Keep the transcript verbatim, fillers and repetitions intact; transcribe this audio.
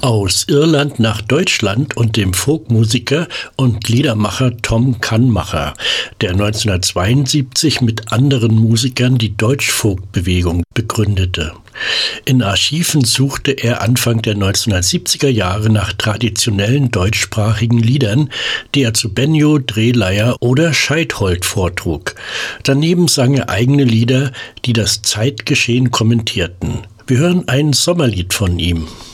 Aus Irland nach Deutschland und dem Folkmusiker und Liedermacher Tom Kannmacher, der neunzehnhundertzweiundsiebzig mit anderen Musikern die Deutschfolkbewegung begründete. In Archiven suchte er Anfang der neunzehnhundertsiebziger Jahre nach traditionellen deutschsprachigen Liedern, die er zu Benjo, Drehleier oder Scheidhold vortrug. Daneben sang er eigene Lieder, die das Zeitgeschehen kommentierten. Wir hören ein Sommerlied von ihm.